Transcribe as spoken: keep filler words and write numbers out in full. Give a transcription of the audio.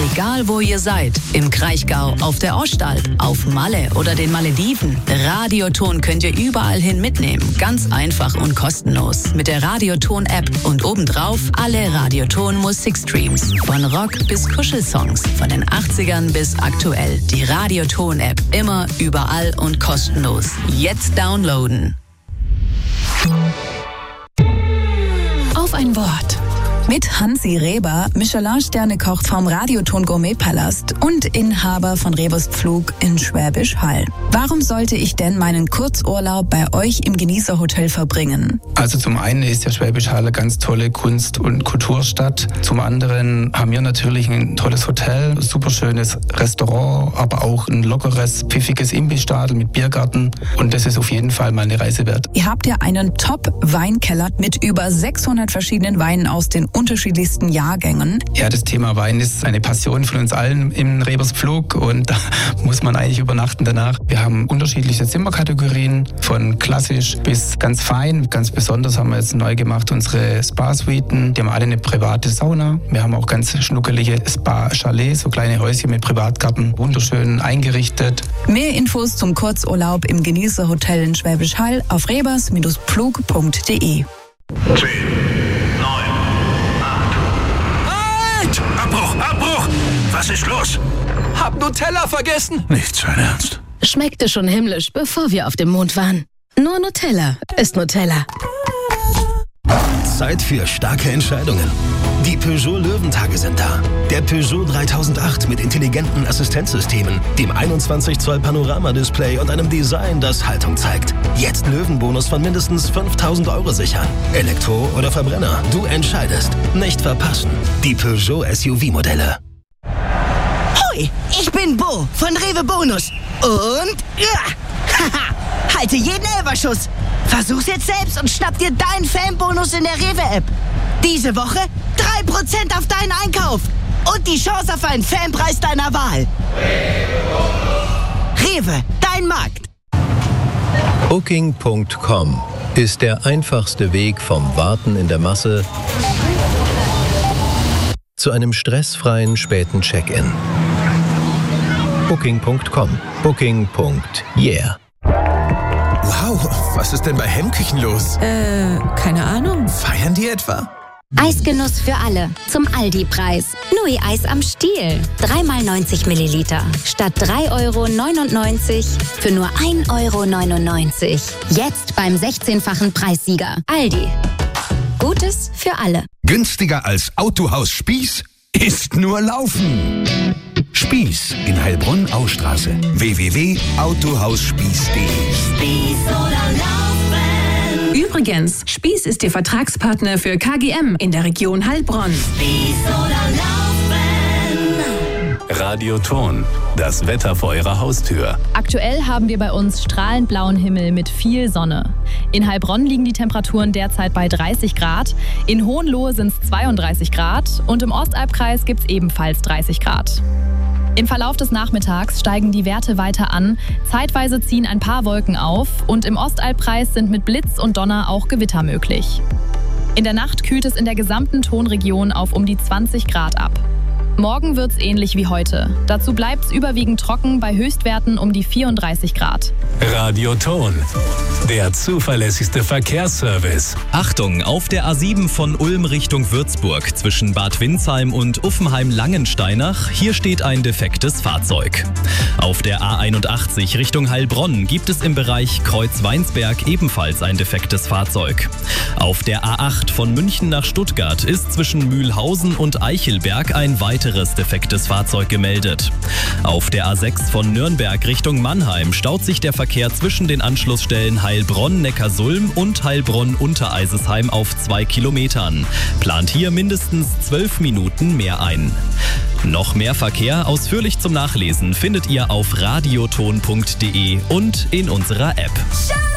Egal wo ihr seid, im Kraichgau, auf der Ostalb, auf Malle oder den Malediven, Radioton könnt ihr überall hin mitnehmen. Ganz einfach und kostenlos. Mit der Radioton-App und obendrauf alle Radioton-Musikstreams. Von Rock bis Kuschelsongs, von den achtzigern bis aktuell. Die Radioton-App immer, überall und kostenlos. Jetzt downloaden. Auf ein Wort. Mit Hansi Reber, Michelin-Sterne-Koch vom Radioton Gourmet-Palast und Inhaber von Rebers Pflug in Schwäbisch Hall. Warum sollte ich denn meinen Kurzurlaub bei euch im Genießerhotel verbringen? Also zum einen ist der Schwäbisch Hall eine ganz tolle Kunst- und Kulturstadt. Zum anderen haben wir natürlich ein tolles Hotel, ein super schönes Restaurant, aber auch ein lockeres, pfiffiges Imbissstadel mit Biergarten. Und das ist auf jeden Fall mal eine Reise wert. Ihr habt ja einen Top-Weinkeller mit über sechshundert verschiedenen Weinen aus den unterschiedlichsten Jahrgängen. Ja, das Thema Wein ist eine Passion von uns allen im Rebers Pflug und da muss man eigentlich übernachten danach. Wir haben unterschiedliche Zimmerkategorien, von klassisch bis ganz fein. Ganz besonders haben wir jetzt neu gemacht unsere Spa-Suiten. Die haben alle eine private Sauna. Wir haben auch ganz schnuckelige Spa-Chalets, so kleine Häuschen mit Privatgarten, wunderschön eingerichtet. Mehr Infos zum Kurzurlaub im Genießerhotel in Schwäbisch Hall auf rebers Pflug punkt de. Abbruch, Abbruch! Was ist los? Hab Nutella vergessen! Nicht sein Ernst. Schmeckte schon himmlisch, bevor wir auf dem Mond waren. Nur Nutella ist Nutella. Zeit für starke Entscheidungen. Die Peugeot Löwentage sind da. Der Peugeot dreitausendacht mit intelligenten Assistenzsystemen, dem einundzwanzig Zoll Panorama-Display und einem Design, das Haltung zeigt. Jetzt Löwenbonus von mindestens fünftausend Euro sichern. Elektro oder Verbrenner, du entscheidest. Nicht verpassen. Die Peugeot S U V-Modelle. Hoi, ich bin Bo von Rewe Bonus. Und ja, haha, halte jeden Elferschuss. Versuch's jetzt selbst und schnapp dir deinen Fanbonus in der Rewe-App. Diese Woche drei Prozent auf deinen Einkauf und die Chance auf einen Fanpreis deiner Wahl. Rewe, dein Markt. Booking Punkt com ist der einfachste Weg vom Warten in der Masse zu einem stressfreien späten Check-in. Booking Punkt com. Booking. Yeah. Wow, was ist denn bei Hemmküchen los? Äh, keine Ahnung. Feiern die etwa? Eisgenuss für alle. Zum Aldi-Preis. Nui-Eis am Stiel. drei mal neunzig Milliliter. Statt drei Euro neunundneunzig für nur ein Euro neunundneunzig. Jetzt beim sechzehnfachen Preissieger. Aldi. Gutes für alle. Günstiger als Autohaus Spieß ist nur Laufen. Spieß in Heilbronn-Austraße. w w w punkt autohausspieß punkt de. Spieß oder Laufen. Übrigens, Spieß ist Ihr Vertragspartner für K G M in der Region Heilbronn. Spieß oder Laufen. Radioton, das Wetter vor Ihrer Haustür. Aktuell haben wir bei uns strahlend blauen Himmel mit viel Sonne. In Heilbronn liegen die Temperaturen derzeit bei dreißig Grad, in Hohenlohe sind es zweiunddreißig Grad und im Ostalbkreis gibt es ebenfalls dreißig Grad. Im Verlauf des Nachmittags steigen die Werte weiter an, zeitweise ziehen ein paar Wolken auf und im Ostalbkreis sind mit Blitz und Donner auch Gewitter möglich. In der Nacht kühlt es in der gesamten Tonregion auf um die zwanzig Grad ab. Morgen wird's ähnlich wie heute. Dazu bleibt's überwiegend trocken bei Höchstwerten um die vierunddreißig Grad. Radioton, der zuverlässigste Verkehrsservice. Achtung, auf der A sieben von Ulm Richtung Würzburg zwischen Bad Windsheim und Uffenheim-Langensteinach, hier steht ein defektes Fahrzeug. Auf der A einundachtzig Richtung Heilbronn gibt es im Bereich Kreuz-Weinsberg ebenfalls ein defektes Fahrzeug. Auf der A acht von München nach Stuttgart ist zwischen Mühlhausen und Eichelberg ein weiteres defektes Fahrzeug gemeldet. Auf der A sechs von Nürnberg Richtung Mannheim staut sich der Verkehr zwischen den Anschlussstellen Heilbronn-Neckarsulm und Heilbronn-Untereisesheim auf zwei Kilometern. Plant hier mindestens zwölf Minuten mehr ein. Noch mehr Verkehr ausführlich zum Nachlesen findet ihr auf radioton punkt de und in unserer App.